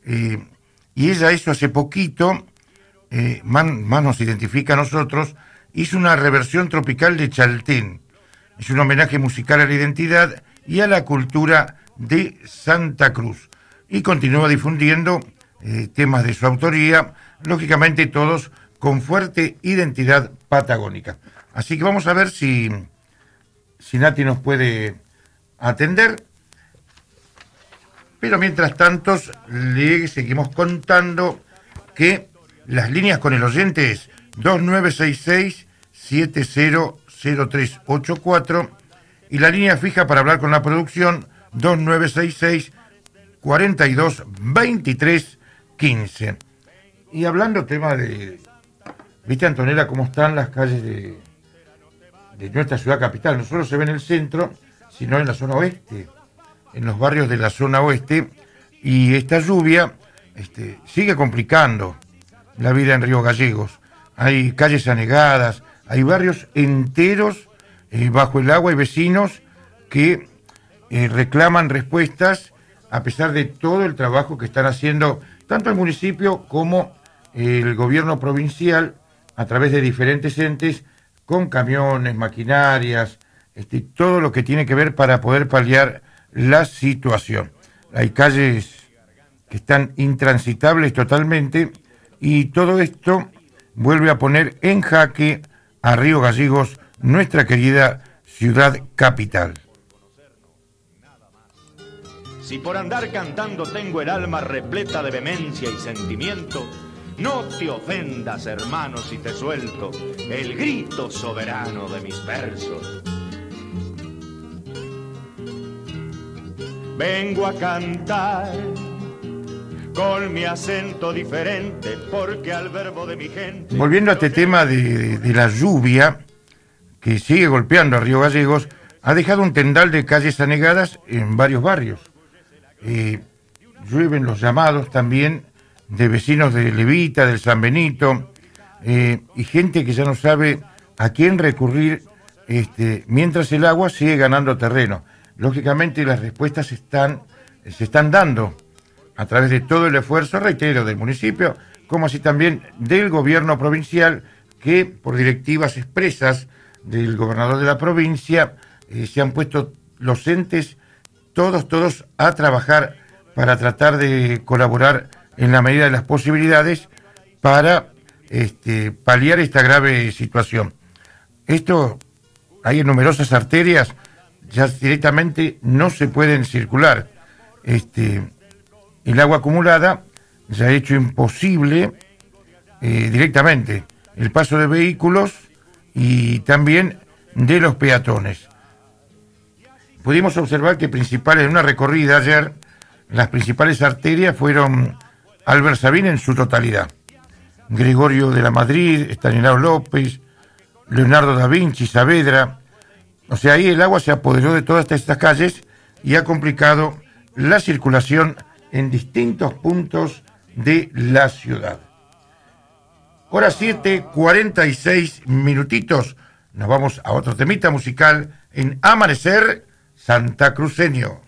y ella hizo hace poquito, más nos identifica a nosotros, hizo una reversión tropical de Chaltén. Es un homenaje musical a la identidad y a la cultura de Santa Cruz. Y continúa difundiendo temas de su autoría, lógicamente todos con fuerte identidad patagónica. Así que vamos a ver si Nati nos puede atender. Pero mientras tanto, le seguimos contando que las líneas con el oyente es 2966-700384 y la línea fija para hablar con la producción 2966-422315. Y hablando tema de, ¿viste, Antonella, cómo están las calles de nuestra ciudad capital? No solo se ve en el centro, sino en la zona oeste, en los barrios de la zona oeste, y esta lluvia sigue complicando la vida en Río Gallegos. Hay calles anegadas, hay barrios enteros bajo el agua y vecinos que reclaman respuestas a pesar de todo el trabajo que están haciendo tanto el municipio como el gobierno provincial a través de diferentes entes con camiones, maquinarias, todo lo que tiene que ver para poder paliar la situación. Hay calles que están intransitables totalmente y todo esto vuelve a poner en jaque a Río Gallegos, nuestra querida ciudad capital. Si por andar cantando tengo el alma repleta de vehemencia y sentimiento, no te ofendas, hermano, si te suelto el grito soberano de mis versos. Vengo a cantar con mi acento diferente, porque al verbo de mi gente... Volviendo a este tema de la lluvia que sigue golpeando a Río Gallegos, ha dejado un tendal de calles anegadas en varios barrios. Llueven los llamados también de vecinos de Levita, del San Benito, y gente que ya no sabe a quién recurrir mientras el agua sigue ganando terreno. Lógicamente las respuestas se están dando a través de todo el esfuerzo, reitero, del municipio, como así también del gobierno provincial, que por directivas expresas del gobernador de la provincia se han puesto los entes todos a trabajar para tratar de colaborar en la medida de las posibilidades para paliar esta grave situación. Esto, hay en numerosas arterias, ya directamente no se pueden circular. El agua acumulada ya ha hecho imposible directamente el paso de vehículos y también de los peatones. Pudimos observar que en una recorrida ayer, las principales arterias fueron Albert Sabin en su totalidad, Gregorio de la Madrid, Estanislao López, Leonardo da Vinci, Saavedra. O sea, ahí el agua se apoderó de todas estas calles y ha complicado la circulación en distintos puntos de la ciudad. Hora 7:46 minutitos. Nos vamos a otro temita musical en Amanecer Santacruceño.